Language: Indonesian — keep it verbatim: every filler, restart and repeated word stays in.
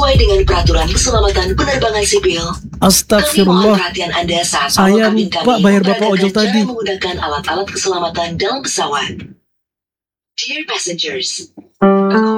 Sesuai dengan peraturan keselamatan penerbangan sipil, kami mohon Astagfirullah. perhatian Anda saat Saya awak kabin kami lupa bayar bapak memperagakan ojol cara tadi. menggunakan alat-alat keselamatan dalam pesawat. Dear passengers,